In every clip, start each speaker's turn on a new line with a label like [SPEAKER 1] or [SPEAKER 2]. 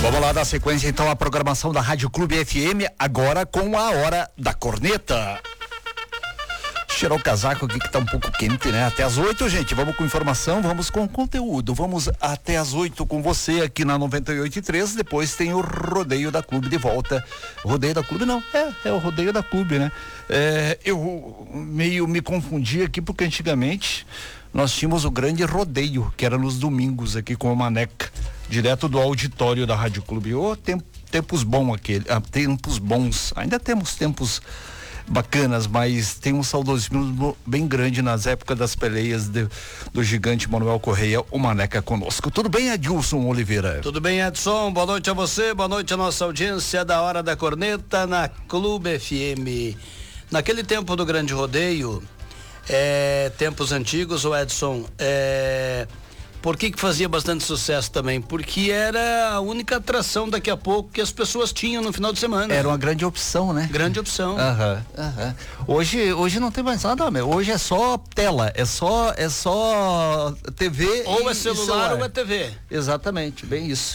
[SPEAKER 1] Vamos lá dar sequência então à programação da Rádio Clube FM, agora com a Hora da Corneta. Tirar o casaco aqui que tá um pouco quente, né? Até às 8, gente, vamos com informação, vamos com conteúdo, vamos até às 8 com você aqui na 98.3, depois tem o Rodeio da Clube de volta. Rodeio da Clube não, é o Rodeio da Clube, né? Eu meio me confundi aqui porque antigamente nós tínhamos o grande rodeio, que era nos domingos aqui com o Maneca, direto do auditório da Rádio Clube. Tempos bons tempos bons, ainda temos tempos bacanas, mas tem um saudosismo bem grande nas épocas das peleias do gigante Manuel Correia, o Maneca conosco. Tudo bem, Edilson Oliveira?
[SPEAKER 2] Tudo bem, Edson, boa noite a você, boa noite à nossa audiência da Hora da Corneta na Clube FM. Naquele tempo do grande rodeio, tempos antigos, o Edson, por que fazia bastante sucesso também? Porque era a única atração daqui a pouco que as pessoas tinham no final de semana.
[SPEAKER 1] Era uma grande opção, né?
[SPEAKER 2] Grande opção.
[SPEAKER 1] Hoje não tem mais nada, meu. Hoje é só tela, é só TV.
[SPEAKER 2] Ou é celular ou é TV.
[SPEAKER 1] Exatamente, bem isso.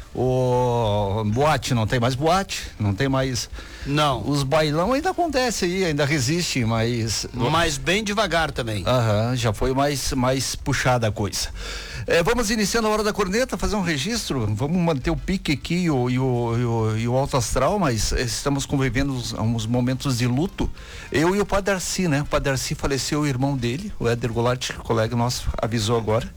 [SPEAKER 1] O boate, não tem mais boate, não tem mais.
[SPEAKER 2] Não.
[SPEAKER 1] Os bailão ainda acontece aí, ainda resiste, mas.
[SPEAKER 2] Mas bem devagar também.
[SPEAKER 1] Já foi mais puxada a coisa. Vamos iniciando a Hora da Corneta, fazer um registro, vamos manter o pique aqui e o alto astral, mas estamos convivendo uns momentos de luto. Eu e o Padre Darcy, né? O Padre Darcy faleceu, o irmão dele, o Éder Goulart, colega nosso, avisou agora.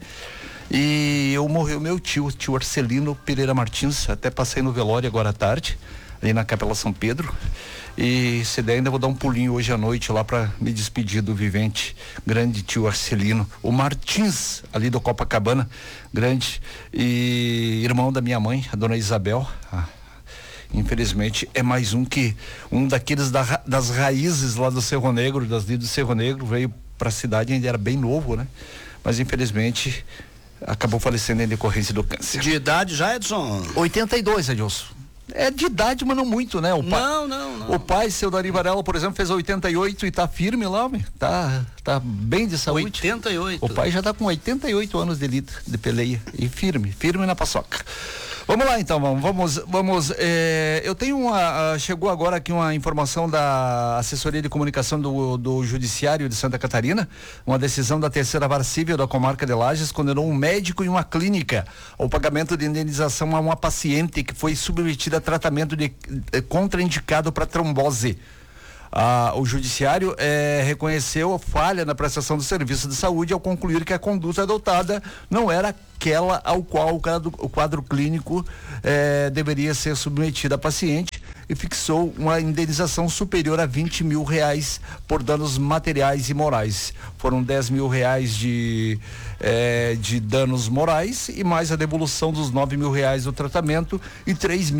[SPEAKER 1] E morreu meu tio Arcelino Pereira Martins, até passei no velório agora à tarde, ali na Capela São Pedro. E se der, ainda vou dar um pulinho hoje à noite lá para me despedir do vivente, grande tio Arcelino, o Martins, ali do Copacabana, grande, e irmão da minha mãe, a dona Isabel. Infelizmente é mais um daqueles das raízes lá do Cerro Negro, das lides do Cerro Negro, veio para a cidade, ainda era bem novo, né? Mas infelizmente acabou falecendo em decorrência do câncer.
[SPEAKER 2] De idade já, Edson?
[SPEAKER 1] 82, Edilson. É de idade, mas não muito, né?
[SPEAKER 2] Não.
[SPEAKER 1] O pai, seu Dari Varela, por exemplo, fez 88 e tá firme lá, homem. Tá bem de saúde.
[SPEAKER 2] 88.
[SPEAKER 1] O pai já tá com 88 anos de lida, de peleia. E firme na paçoca. Vamos lá então, vamos. Eu tenho chegou agora aqui uma informação da Assessoria de Comunicação do Judiciário de Santa Catarina. Uma decisão da terceira vara civil da comarca de Lages condenou um médico e uma clínica ao pagamento de indenização a uma paciente que foi submetida a tratamento contraindicado para trombose. O judiciário reconheceu a falha na prestação do serviço de saúde ao concluir que a conduta adotada não era aquela ao qual o quadro clínico deveria ser submetido a paciente e fixou uma indenização superior a R$20 mil por danos materiais e morais. Foram R$10 mil de danos morais e mais a devolução dos R$9 mil do tratamento e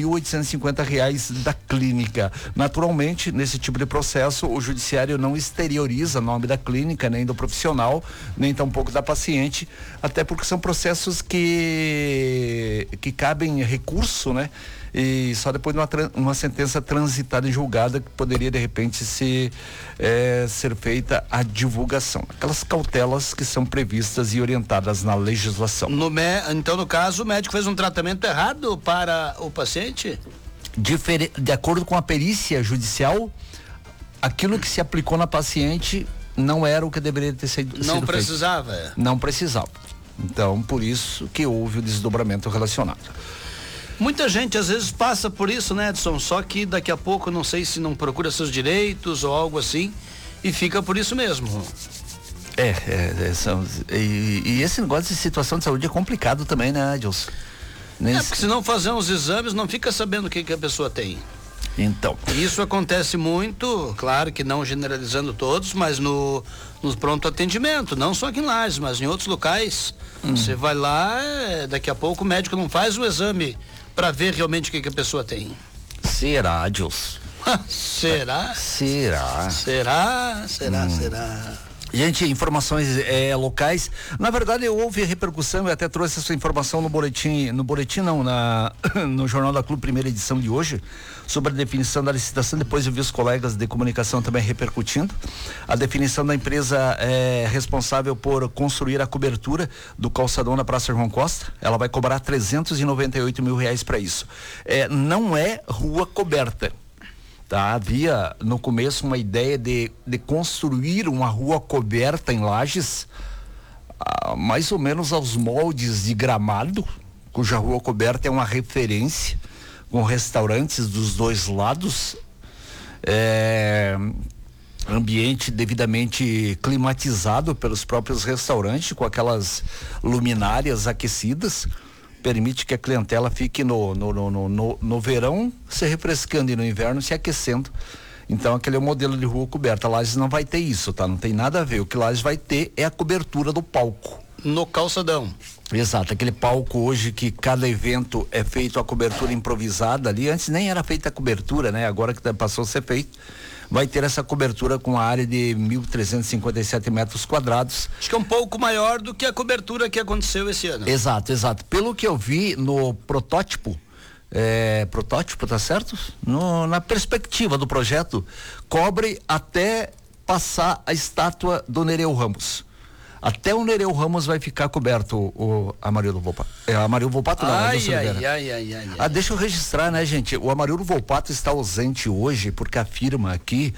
[SPEAKER 1] R$3.850 da clínica. Naturalmente, nesse tipo de processo, o judiciário não exterioriza o nome da clínica, nem do profissional, nem tampouco da paciente, até porque são processos que cabem recurso, né? E só depois de uma sentença transitada e julgada que poderia de repente ser feita a divulgação. Aquelas cautelas que são previstas e orientadas na legislação.
[SPEAKER 2] Então, no caso, o médico fez um tratamento errado para o paciente?
[SPEAKER 1] De acordo com a perícia judicial, aquilo que se aplicou na paciente não era o que deveria ter sido feito.
[SPEAKER 2] Não precisava?
[SPEAKER 1] Não precisava. Então, por isso que houve o desdobramento relacionado.
[SPEAKER 2] Muita gente às vezes passa por isso, né, Edson? Só que daqui a pouco, não sei se não procura seus direitos ou algo assim, e fica por isso mesmo.
[SPEAKER 1] E esse negócio de situação de saúde é complicado também, né, Edilson?
[SPEAKER 2] Porque se não fazer uns exames, não fica sabendo o que a pessoa tem.
[SPEAKER 1] Então.
[SPEAKER 2] Isso acontece muito, claro que não generalizando todos, mas no pronto atendimento, não só aqui em Lages, mas em outros locais. Você vai lá, daqui a pouco o médico não faz o exame para ver realmente o que a pessoa tem.
[SPEAKER 1] Será, Edilson?
[SPEAKER 2] Será?
[SPEAKER 1] Será?
[SPEAKER 2] Será?
[SPEAKER 1] Gente, informações locais. Na verdade, houve repercussão, eu até trouxe essa informação no boletim não, no Jornal da Clube, primeira edição de hoje, sobre a definição da licitação. Depois eu vi os colegas de comunicação também repercutindo. A definição da empresa responsável por construir a cobertura do calçadão na Praça João Costa. Ela vai cobrar R$398 mil para isso. Não é rua coberta. Tá, havia no começo uma ideia de construir uma rua coberta em Lages, mais ou menos aos moldes de Gramado, cuja rua coberta é uma referência, com restaurantes dos dois lados, ambiente devidamente climatizado pelos próprios restaurantes, com aquelas luminárias aquecidas. Permite que a clientela fique no verão se refrescando e no inverno se aquecendo. Então aquele é o modelo de rua coberta. Lages não vai ter isso, tá? Não tem nada a ver. O que Lages vai ter é a cobertura do palco.
[SPEAKER 2] No calçadão.
[SPEAKER 1] Exato, aquele palco hoje que cada evento é feito a cobertura improvisada ali. Antes nem era feita a cobertura, né? Agora que passou a ser feito. Vai ter essa cobertura com a área de 1.357 metros quadrados.
[SPEAKER 2] Acho que é um pouco maior do que a cobertura que aconteceu esse ano.
[SPEAKER 1] Exato. Pelo que eu vi no protótipo, tá certo? Na perspectiva do projeto, cobre até passar a estátua do Nereu Ramos. Até o Nereu Ramos vai ficar coberto, o Amarildo Volpato. Amarildo Volpato não,
[SPEAKER 2] ai.
[SPEAKER 1] Deixa eu registrar, né, gente? O Amarildo Volpato está ausente hoje porque a firma aqui,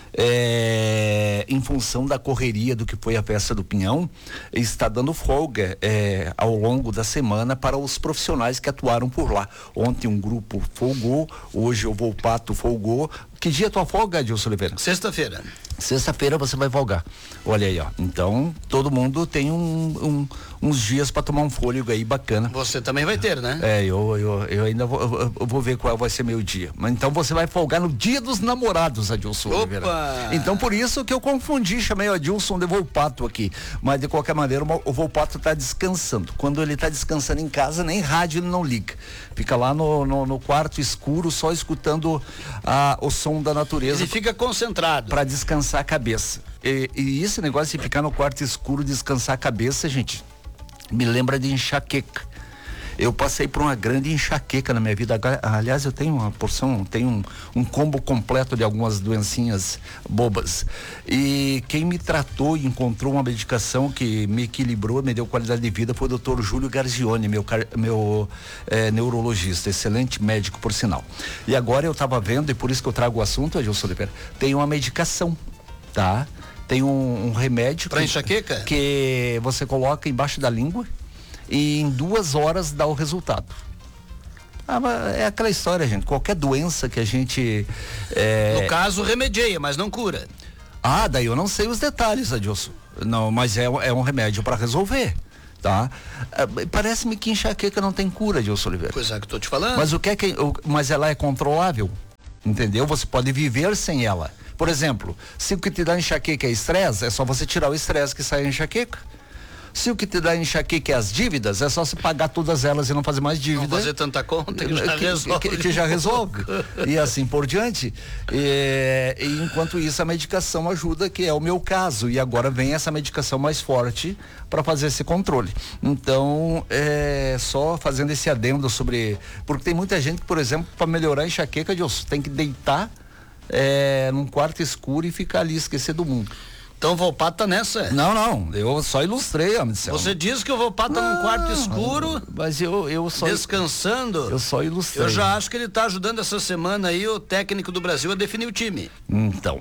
[SPEAKER 1] em função da correria do que foi a festa do Pinhão, está dando folga ao longo da semana para os profissionais que atuaram por lá. Ontem um grupo folgou, hoje o Volpato folgou. Que dia é tua folga, Adilson Oliveira?
[SPEAKER 2] Sexta-feira.
[SPEAKER 1] Sexta-feira você vai folgar. Olha aí, ó. Então, todo mundo tem uns dias para tomar um fôlego aí bacana.
[SPEAKER 2] Você também vai ter, né?
[SPEAKER 1] Eu ainda vou ver qual vai ser meu dia. Mas então você vai folgar no dia dos namorados, Adilson Oliveira. Então, por isso que eu confundi, chamei o Adilson de Volpato aqui. Mas, de qualquer maneira, o Volpato tá descansando. Quando ele tá descansando em casa, nem rádio ele não liga. Fica lá no quarto escuro, só escutando o som da natureza.
[SPEAKER 2] Ele fica concentrado.
[SPEAKER 1] Para descansar a cabeça. E esse negócio de ficar no quarto escuro, descansar a cabeça, gente, me lembra de enxaqueca. Eu passei por uma grande enxaqueca na minha vida. Aliás, eu tenho uma porção, tenho um combo completo de algumas doencinhas bobas. E quem me tratou e encontrou uma medicação que me equilibrou, me deu qualidade de vida, foi o Dr. Júlio Garzioni, meu neurologista, excelente médico, por sinal. E agora eu estava vendo, e por isso que eu trago o assunto, Adilson Oliveira, tem uma medicação, tá? Tem um remédio
[SPEAKER 2] para enxaqueca
[SPEAKER 1] que você coloca embaixo da língua e em 2 horas dá o resultado. É aquela história, gente. Qualquer doença que a gente
[SPEAKER 2] no caso remedia, mas não cura.
[SPEAKER 1] Daí eu não sei os detalhes, Adilson. Não, mas é um remédio para resolver, tá? Parece-me que enxaqueca não tem cura, Adilson Oliveira.
[SPEAKER 2] Pois é que eu tô te falando.
[SPEAKER 1] Mas mas ela é controlável, entendeu? Você pode viver sem ela. Por exemplo, se o que te dá enxaqueca é estresse, é só você tirar o estresse que sai a enxaqueca. Se o que te dá enxaqueca é as dívidas, é só se pagar todas elas e não fazer mais dívida.
[SPEAKER 2] Não fazer tanta conta que já resolve.
[SPEAKER 1] Que já resolve. E assim por diante. E enquanto isso, a medicação ajuda, que é o meu caso. E agora vem essa medicação mais forte para fazer esse controle. Então, só fazendo esse adendo sobre... Porque tem muita gente que, por exemplo, para melhorar a enxaqueca, tem que deitar num quarto escuro e ficar ali, esquecer do mundo.
[SPEAKER 2] Então o Volpato tá nessa?
[SPEAKER 1] Não, eu só ilustrei, Amicel.
[SPEAKER 2] Você diz que o Volpato tá num quarto escuro,
[SPEAKER 1] mas eu só
[SPEAKER 2] descansando.
[SPEAKER 1] Eu só ilustrei.
[SPEAKER 2] Eu já acho que ele tá ajudando essa semana aí o técnico do Brasil a definir o time.
[SPEAKER 1] Então.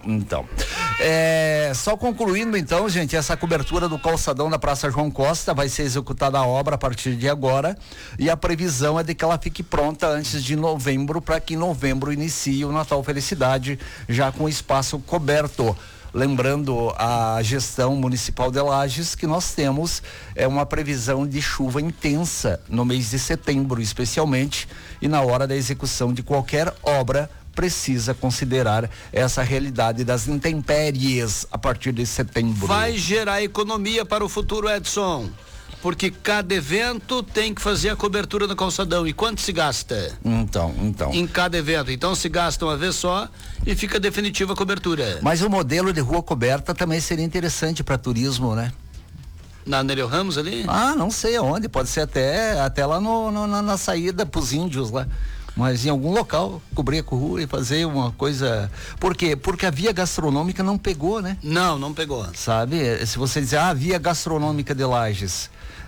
[SPEAKER 1] Só concluindo então, gente, essa cobertura do calçadão da Praça João Costa vai ser executada a obra a partir de agora e a previsão é de que ela fique pronta antes de novembro, para que em novembro inicie o Natal Felicidade já com o espaço coberto. Lembrando a gestão municipal de Lages que nós temos uma previsão de chuva intensa no mês de setembro, especialmente, e na hora da execução de qualquer obra precisa considerar essa realidade das intempéries a partir de setembro.
[SPEAKER 2] Vai gerar economia para o futuro, Edson. porque cada evento tem que fazer a cobertura do calçadão. E quanto se gasta?
[SPEAKER 1] Então.
[SPEAKER 2] Em cada evento. Então se gasta uma vez só e fica definitiva a cobertura.
[SPEAKER 1] Mas o modelo de rua coberta também seria interessante para turismo, né?
[SPEAKER 2] Na Nereu Ramos ali?
[SPEAKER 1] Não sei aonde, pode ser até lá na saída pros índios lá. Mas em algum local, cobrir a rua e fazer uma coisa. Por quê? Porque a via gastronômica não pegou, né?
[SPEAKER 2] Não pegou.
[SPEAKER 1] Sabe? Se você dizer, via gastronômica de Lages.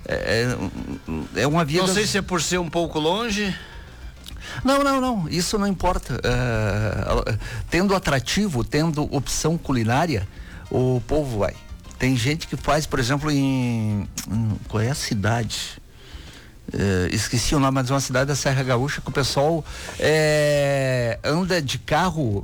[SPEAKER 1] É uma via.
[SPEAKER 2] Não sei se é por ser um pouco longe.
[SPEAKER 1] Não, isso não importa. Tendo atrativo, tendo opção culinária, o povo vai. Tem gente que faz, por exemplo, qual é a cidade? Esqueci o nome, mas é uma cidade da Serra Gaúcha que o pessoal anda de carro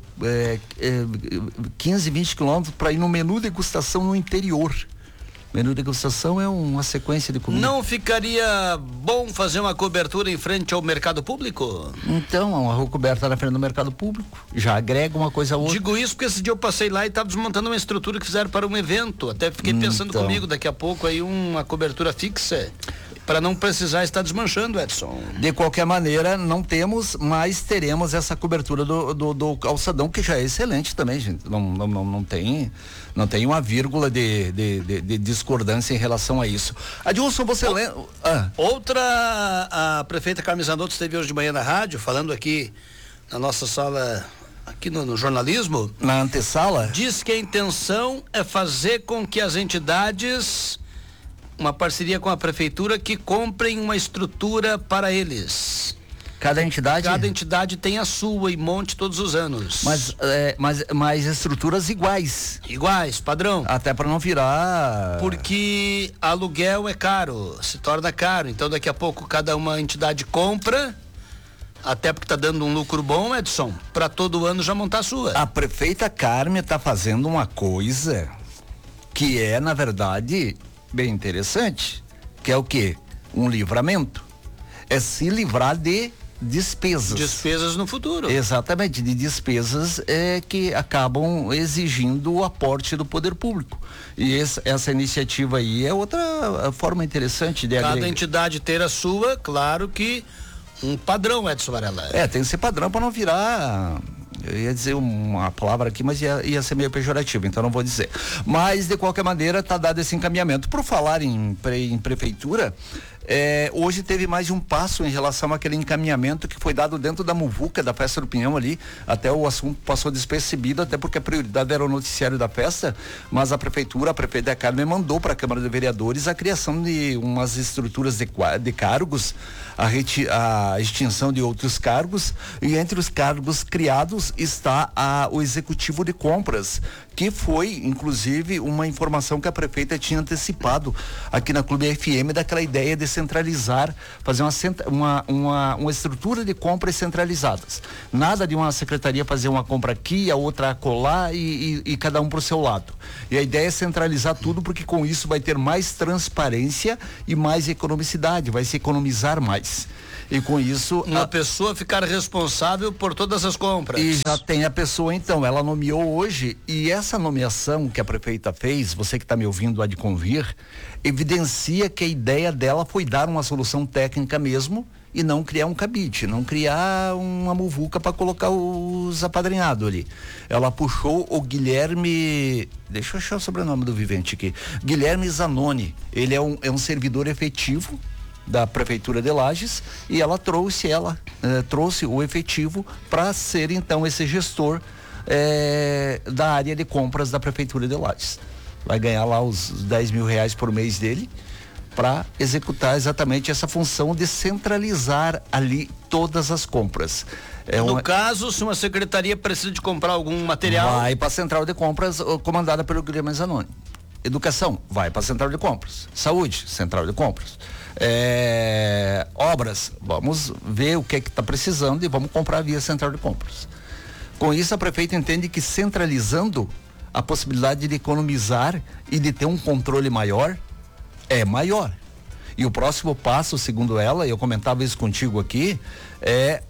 [SPEAKER 1] 15, 20 quilômetros para ir no menu degustação no interior. Menu degustação é uma sequência de comida.
[SPEAKER 2] Não ficaria bom fazer uma cobertura em frente ao mercado público?
[SPEAKER 1] Então, uma rua coberta na frente do mercado público já agrega uma coisa a outra.
[SPEAKER 2] Digo isso porque esse dia eu passei lá e estava desmontando uma estrutura que fizeram para um evento. Até fiquei pensando comigo, daqui a pouco aí uma cobertura fixa, para não precisar estar desmanchando, Edson.
[SPEAKER 1] De qualquer maneira, não temos, mas teremos essa cobertura do calçadão, que já é excelente também, gente. Não tem uma vírgula de discordância em relação a isso. Adilson, você lembra?
[SPEAKER 2] A prefeita Carmen Zanotto esteve hoje de manhã na rádio, falando aqui na nossa sala, aqui no jornalismo.
[SPEAKER 1] Na antessala?
[SPEAKER 2] Diz que a intenção é fazer com que as entidades, uma parceria com a prefeitura, que comprem uma estrutura para eles.
[SPEAKER 1] Cada entidade
[SPEAKER 2] tem a sua e monte todos os anos.
[SPEAKER 1] Mas estruturas iguais.
[SPEAKER 2] Iguais, padrão.
[SPEAKER 1] Até para não virar.
[SPEAKER 2] Porque aluguel é caro, se torna caro. Então daqui a pouco cada uma entidade compra, até porque tá dando um lucro bom, Edson, para todo ano já montar a sua.
[SPEAKER 1] A prefeita Carmen tá fazendo uma coisa que é, na verdade, bem interessante, que é o quê? Um livramento. É se livrar de despesas
[SPEAKER 2] no futuro.
[SPEAKER 1] Exatamente, de despesas que acabam exigindo o aporte do poder público. E essa iniciativa aí é outra forma interessante de
[SPEAKER 2] cada entidade ter a sua, claro que um padrão, Edson Varela.
[SPEAKER 1] Tem que ser padrão para não virar. Eu ia dizer uma palavra aqui, mas ia ser meio pejorativo, então não vou dizer. Mas, de qualquer maneira, está dado esse encaminhamento. Por falar em prefeitura, hoje teve mais de um passo em relação àquele encaminhamento que foi dado dentro da muvuca da Festa do Pinhão ali. Até o assunto passou despercebido, até porque a prioridade era o noticiário da festa, mas a prefeita Carmen mandou para a Câmara de Vereadores a criação de umas estruturas de cargos, a extinção de outros cargos, e entre os cargos criados está o executivo de compras, que foi inclusive uma informação que a prefeita tinha antecipado aqui na Clube FM, daquela ideia de centralizar, fazer uma estrutura de compras centralizadas. Nada de uma secretaria fazer uma compra aqui, a outra acolá e cada um pro seu lado. E a ideia é centralizar tudo, porque com isso vai ter mais transparência e mais economicidade, vai se economizar mais. E com isso
[SPEAKER 2] uma pessoa ficar responsável por todas as compras.
[SPEAKER 1] E já tem a pessoa, então, ela nomeou hoje, e essa nomeação que a prefeita fez, você que está me ouvindo há de convir, evidencia que a ideia dela foi dar uma solução técnica mesmo e não criar um cabide, não criar uma muvuca para colocar os apadrinhados ali. Ela puxou o Guilherme, deixa eu achar o sobrenome do vivente aqui, Guilherme Zanoni. Ele é um servidor efetivo da Prefeitura de Lages, e ela trouxe o efetivo para ser então esse gestor da área de compras da Prefeitura de Lages. Vai ganhar lá os 10 mil reais por mês dele para executar exatamente essa função de centralizar ali todas as compras.
[SPEAKER 2] No caso, se uma secretaria precisa de comprar algum material,
[SPEAKER 1] vai para a central de compras comandada pelo Guilherme Zanoni. Educação, vai para a central de compras. Saúde, central de compras. Obras, vamos ver o que é que está precisando e vamos comprar via central de compras. Com isso, a prefeita entende que centralizando, a possibilidade de economizar e de ter um controle maior é maior. E o próximo passo, segundo ela, e eu comentava isso contigo aqui, é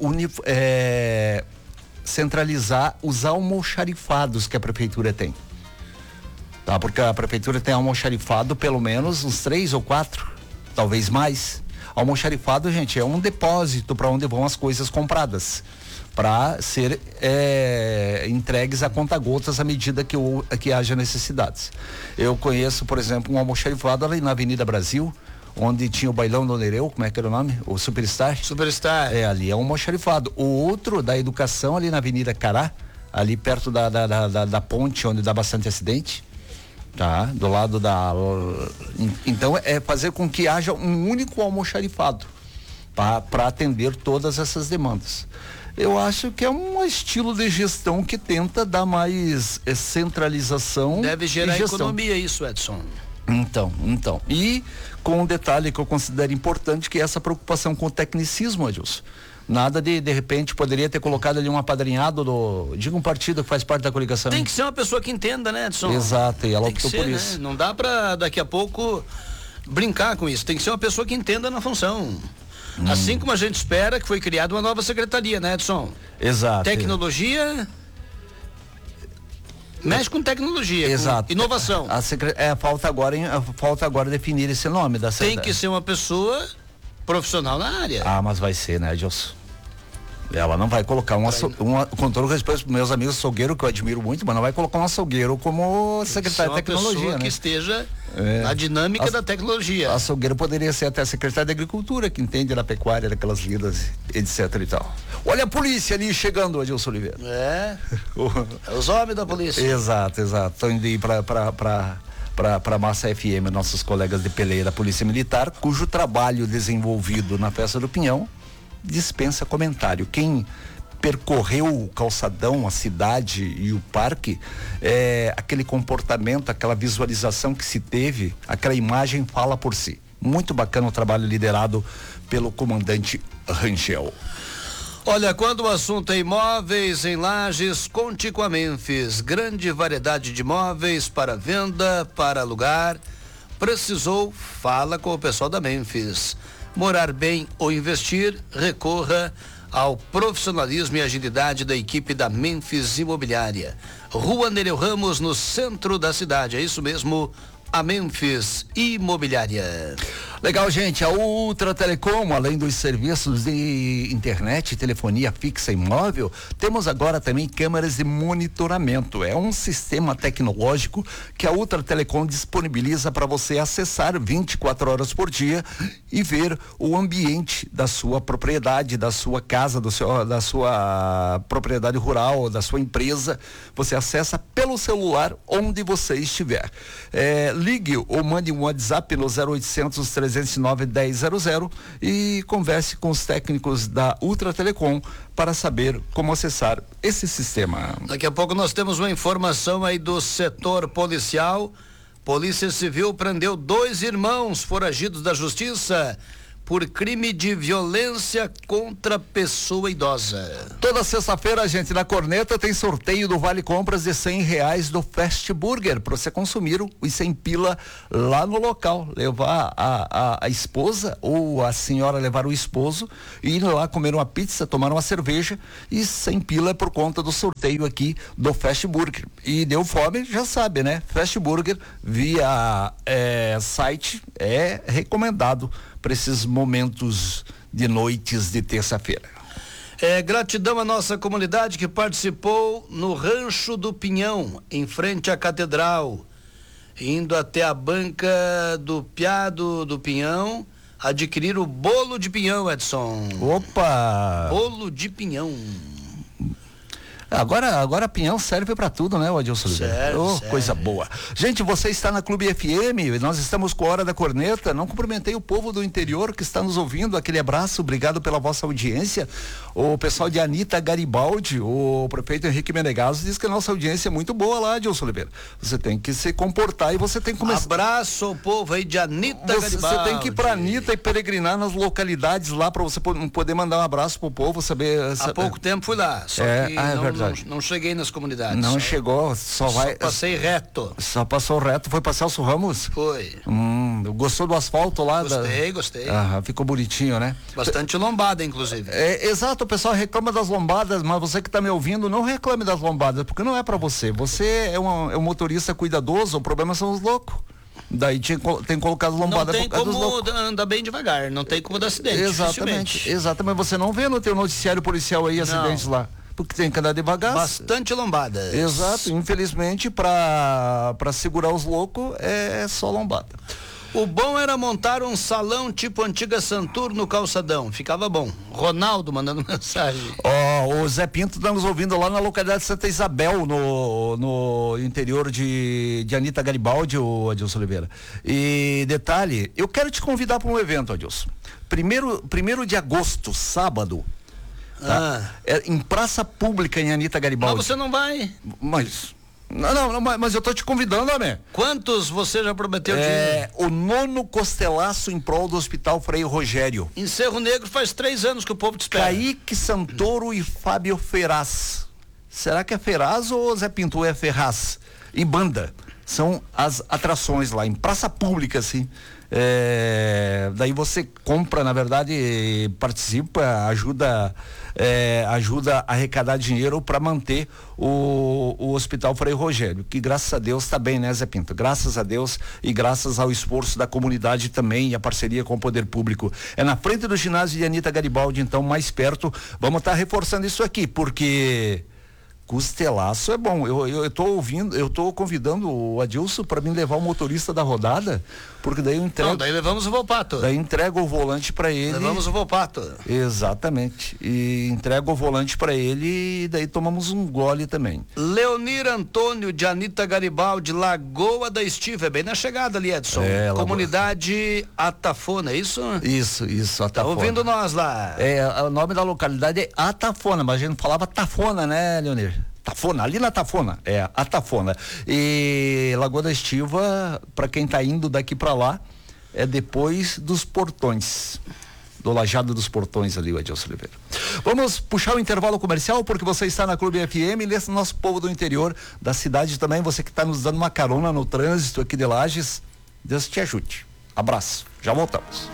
[SPEAKER 1] centralizar os almoxarifados que a prefeitura tem. Tá? Porque a prefeitura tem almoxarifado pelo menos uns 3 ou 4 talvez mais. Almoxarifado, gente, é um depósito para onde vão as coisas compradas, para ser entregues a conta-gotas à medida que haja necessidades. Eu conheço, por exemplo, um almoxarifado ali na Avenida Brasil, onde tinha o Bailão do Nereu, como é que era o nome? O Superstar?
[SPEAKER 2] Superstar.
[SPEAKER 1] Ali é um almoxarifado. O outro da Educação, ali na Avenida Cará, ali perto da ponte, onde dá bastante acidente, tá? Do lado então é fazer com que haja um único almoxarifado para atender todas essas demandas. Eu acho que é um estilo de gestão que tenta dar mais centralização.
[SPEAKER 2] Deve gerar economia isso, Edson.
[SPEAKER 1] Então. E com um detalhe que eu considero importante, que é essa preocupação com o tecnicismo, Adilson. Nada de repente, poderia ter colocado ali um apadrinhado diga um partido que faz parte da coligação.
[SPEAKER 2] Tem que ser uma pessoa que entenda, né, Edson?
[SPEAKER 1] Exato, e ela optou por isso.
[SPEAKER 2] Né? Não dá pra daqui a pouco brincar com isso. Tem que ser uma pessoa que entenda na função. Assim como a gente espera que foi criada uma nova secretaria, né, Edson?
[SPEAKER 1] Exato.
[SPEAKER 2] Tecnologia. Mexe com tecnologia,
[SPEAKER 1] exato.
[SPEAKER 2] Com inovação.
[SPEAKER 1] Falta agora definir esse nome da
[SPEAKER 2] Tem que ser uma pessoa profissional na área.
[SPEAKER 1] Mas vai ser, né, Edilson? Ela não vai colocar com todo respeito para meus amigos açougueiros, que eu admiro muito, mas não vai colocar um açougueiro como secretário de tecnologia,
[SPEAKER 2] pessoa, né? Que esteja na dinâmica da tecnologia.
[SPEAKER 1] Açougueiro poderia ser até secretário de Agricultura, que entende da pecuária, daquelas lidas, etc e tal. Olha a polícia ali chegando, Adilson Oliveira.
[SPEAKER 2] É os homens da polícia.
[SPEAKER 1] Exato. Estão indo ir para Massa FM, nossos colegas de peleia da Polícia Militar, cujo trabalho desenvolvido na Festa do Pinhão dispensa comentário. Quem percorreu o calçadão, a cidade e o parque, aquele comportamento, aquela visualização que se teve, aquela imagem fala por si. Muito bacana o trabalho liderado pelo comandante Rangel.
[SPEAKER 2] Olha, quando o assunto é imóveis em Lages, conte com a Memphis. Grande variedade de imóveis para venda, para alugar. Precisou? Fala com o pessoal da Memphis. Morar bem ou investir, recorra ao profissionalismo e agilidade da equipe da Memphis Imobiliária. Rua Nereu Ramos, no centro da cidade. É isso mesmo, a Memphis Imobiliária.
[SPEAKER 1] Legal, gente. A Ultra Telecom, além dos serviços de internet, telefonia fixa e móvel, temos agora também câmeras de monitoramento. É um sistema tecnológico que a Ultra Telecom disponibiliza para você acessar 24 horas por dia e ver o ambiente da sua propriedade, da sua casa, da sua propriedade rural, da sua empresa. Você acessa pelo celular onde você estiver. Ligue ou mande um WhatsApp no 0800 309 1000 e converse com os técnicos da Ultra Telecom para saber como acessar esse sistema.
[SPEAKER 2] Daqui a pouco nós temos uma informação aí do setor policial. Polícia Civil prendeu 2 irmãos foragidos da justiça por crime de violência contra pessoa idosa.
[SPEAKER 1] Toda sexta-feira, gente, na Corneta tem sorteio do Vale Compras de R$100 do Fast Burger, para você consumir os 100 pila lá no local, levar a esposa ou a senhora levar o esposo e ir lá comer uma pizza, tomar uma cerveja, e 100 pila é por conta do sorteio aqui do Fast Burger. E deu fome, já sabe, né? Fast Burger via site é recomendado para esses momentos de noites de terça-feira.
[SPEAKER 2] Gratidão à nossa comunidade que participou no Rancho do Pinhão, em frente à Catedral, indo até a banca do Piado do Pinhão, adquirir o bolo de pinhão, Edson.
[SPEAKER 1] Opa!
[SPEAKER 2] Bolo de pinhão.
[SPEAKER 1] Agora pinhão serve para tudo, né, Adilson?
[SPEAKER 2] Serve.
[SPEAKER 1] Coisa boa. Gente, você está na Clube FM, nós estamos com a Hora da Corneta. Não cumprimentei o povo do interior que está nos ouvindo. Aquele abraço, obrigado pela vossa audiência. O pessoal de Anita Garibaldi, o prefeito Henrique Menegaso diz que a nossa audiência é muito boa lá, Adilson Oliveira. Você tem que se comportar e você tem que começar.
[SPEAKER 2] Abraço ao povo aí de Anita Garibaldi.
[SPEAKER 1] Você tem que ir pra Anita e peregrinar nas localidades lá para você poder mandar um abraço pro povo, saber.
[SPEAKER 2] Há pouco tempo fui lá, só que
[SPEAKER 1] é verdade.
[SPEAKER 2] Não cheguei nas comunidades.
[SPEAKER 1] Não chegou, só
[SPEAKER 2] passei reto.
[SPEAKER 1] Só passou reto, foi pra Celso Ramos?
[SPEAKER 2] Foi.
[SPEAKER 1] Gostou do asfalto lá?
[SPEAKER 2] Gostei.
[SPEAKER 1] Ficou bonitinho, né?
[SPEAKER 2] Bastante lombada, inclusive.
[SPEAKER 1] Exato, o pessoal reclama das lombadas, mas você que tá me ouvindo, não reclame das lombadas, porque não é pra você. Você é um motorista cuidadoso, o problema são os loucos. Daí tem colocado lombada.
[SPEAKER 2] Não tem como andar bem devagar, não tem como dar acidente.
[SPEAKER 1] Exatamente. Você não vê no teu noticiário policial aí acidentes lá. Porque tem que andar devagar.
[SPEAKER 2] Bastante lombada.
[SPEAKER 1] Exato. Infelizmente, para segurar os loucos, é só lombada.
[SPEAKER 2] O bom era montar um salão tipo antiga Santur no calçadão. Ficava bom. Ronaldo mandando mensagem.
[SPEAKER 1] O Zé Pinto está nos ouvindo lá na localidade de Santa Isabel, no interior de Anita Garibaldi, o Adilson Oliveira. E detalhe, eu quero te convidar para um evento, Adilson. Primeiro de agosto, sábado. Tá? Em praça pública em Anita Garibaldi.
[SPEAKER 2] Mas você não vai?
[SPEAKER 1] Mas eu tô te convidando, amém.
[SPEAKER 2] Quantos você já prometeu de...
[SPEAKER 1] O 9º costelaço em prol do Hospital Frei Rogério.
[SPEAKER 2] Em Cerro Negro faz 3 anos que o povo te espera.
[SPEAKER 1] Kaique Santoro e Fábio Ferraz. Será que é Ferraz ou Zé Pinto é Ferraz? E banda. São as atrações lá, em praça pública, assim. Daí você compra, na verdade, participa, ajuda a arrecadar dinheiro para manter o Hospital Frei Rogério, que graças a Deus está bem, né, Zé Pinto? Graças a Deus e graças ao esforço da comunidade também e a parceria com o poder público. É na frente do ginásio de Anita Garibaldi, então mais perto. Vamos estar reforçando isso aqui, porque costelaço é bom. Eu tô convidando o Adilson para mim levar o motorista da rodada, porque daí eu entrego.
[SPEAKER 2] Não, daí levamos o Volpato.
[SPEAKER 1] Daí entrego o volante para ele.
[SPEAKER 2] Levamos o Volpato.
[SPEAKER 1] Exatamente. E entrego o volante para ele e daí tomamos um gole também.
[SPEAKER 2] Leonir Antônio de Anita Garibaldi, Lagoa da Estiva, é bem na chegada ali, Edson. Comunidade Atafona, é isso?
[SPEAKER 1] Isso, Atafona.
[SPEAKER 2] Tá ouvindo nós lá.
[SPEAKER 1] O nome da localidade é Atafona, mas a gente falava Tafona, né, Leonir? Tafona, ali na Tafona, a Tafona. E Lagoa da Estiva, para quem tá indo daqui para lá, é depois dos Portões, do Lajado dos Portões ali, o Adilson Oliveira. Vamos puxar o intervalo comercial, porque você está na Clube FM, e nesse nosso povo do interior da cidade também, você que está nos dando uma carona no trânsito aqui de Lages, Deus te ajude. Abraço, já voltamos.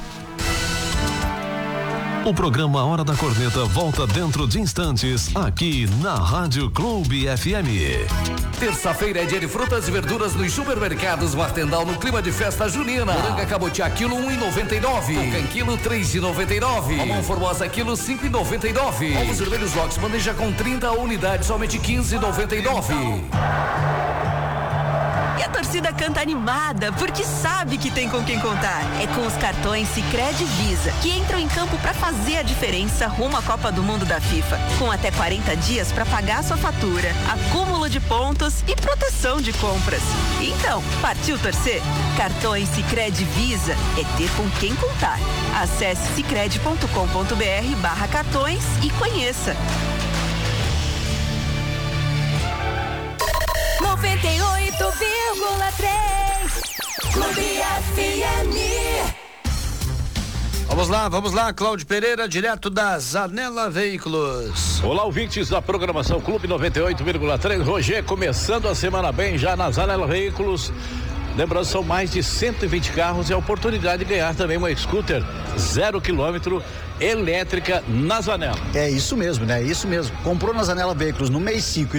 [SPEAKER 3] O programa Hora da Corneta volta dentro de instantes, aqui na Rádio Clube FM.
[SPEAKER 4] Terça-feira é dia de frutas e verduras nos supermercados Martendal, no clima de festa junina. Moranga cabotiá quilo 1,99. Cocan quilo 3,99. Mamão formosa quilo 5,99. Ovos vermelhos Ox bandeja com 30 unidades, somente 15,99.
[SPEAKER 5] E a torcida canta animada, porque sabe que tem com quem contar. É com os cartões Sicredi Visa, que entram em campo para fazer a diferença rumo à Copa do Mundo da FIFA. Com até 40 dias para pagar a sua fatura, acúmulo de pontos e proteção de compras. Então, partiu torcer? Cartões Sicredi Visa é ter com quem contar. Acesse sicredi.com.br/cartões e conheça.
[SPEAKER 6] 98,3 Clube FM.
[SPEAKER 2] Vamos lá, Cláudio Pereira, direto da Zanela Veículos.
[SPEAKER 7] Olá, ouvintes da programação Clube 98,3. Roger, começando a semana bem já na Zanela Veículos. Lembrando, são mais de 120 carros e a oportunidade de ganhar também uma scooter 0 km elétrica na Zanela.
[SPEAKER 8] É isso mesmo, né? Isso mesmo. Comprou na Zanela Veículos no mês 5